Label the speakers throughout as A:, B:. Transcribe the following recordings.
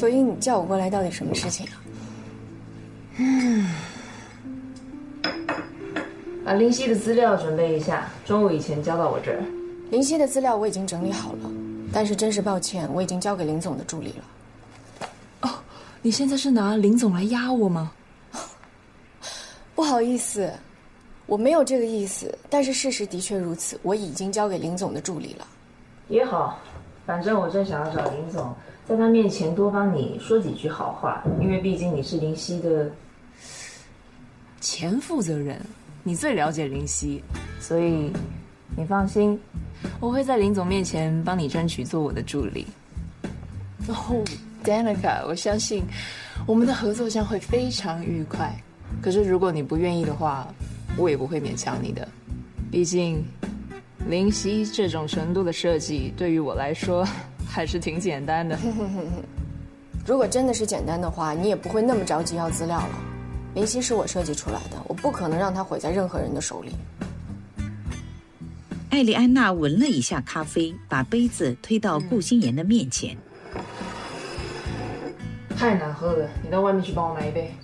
A: 秀英，你叫我过来到底什么事情啊？
B: 把林夕的资料准备一下，中午以前交到我这儿。
A: 林夕的资料我已经整理好了，但是真是抱歉，我已经交给林总的助理了。
C: 哦，你现在是拿林总来压我吗？
A: 不好意思，我没有这个意思，但是事实的确如此，我已经交给林总的助理了。
B: 也好，反正我正想要找林总，在他面前多帮你说几句好话，因为毕竟你是林夕的
C: 前负责人，你最了解林夕，
B: 所以你放心，
C: 我会在林总面前帮你争取做我的助理。哦 ，Danica， 我相信我们的合作将会非常愉快。可是如果你不愿意的话，我也不会勉强你的。毕竟林夕这种程度的设计，对于我来说还是挺简单的。
A: 如果真的是简单的话，你也不会那么着急要资料了。林夕是我设计出来的，我不可能让他毁在任何人的手里。
D: 艾莉安娜闻了一下咖啡，把杯子推到顾心妍的面前。
B: 太难喝了，你到外面去帮我买一杯。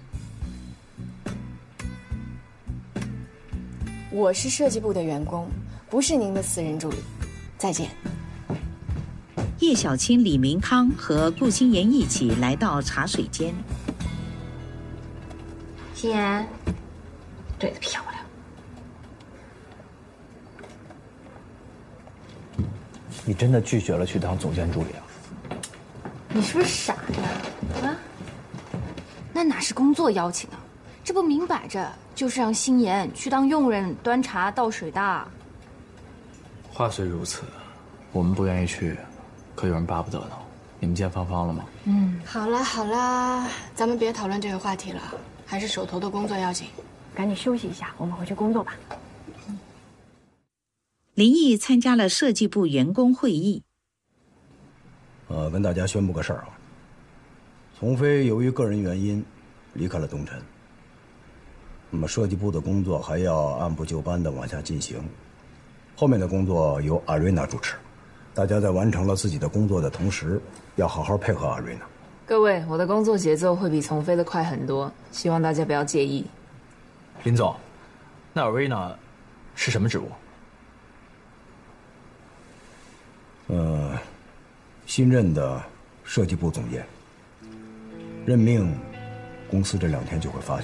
A: 我是设计部的员工，不是您的私人助理。再见。
D: 叶小青、李明康和顾心妍一起来到茶水间。
E: 心妍，对得漂亮。
F: 你真的拒绝了去当总监助理啊？
E: 你是不是傻呀？啊？那哪是工作邀请啊？这不明摆着就是让心妍去当佣人端茶倒水的。
F: 话虽如此，我们不愿意去，可有人巴不得呢。你们见芳芳了吗？
A: 好啦好啦，咱们别讨论这个话题了，还是手头的工作要紧。
G: 赶紧休息一下，我们回去工作吧。
D: 林毅参加了设计部员工会议。
H: 跟大家宣布个事儿啊，丛飞由于个人原因离开了东辰。那么设计部的工作还要按部就班地往下进行，后面的工作由阿瑞娜主持。大家在完成了自己的工作的同时，要好好配合阿瑞娜。
C: 各位，我的工作节奏会比丛飞的快很多，希望大家不要介意。
F: 林总，那阿瑞娜是什么职务？
H: 新任的设计部总监，任命公司这2天就会发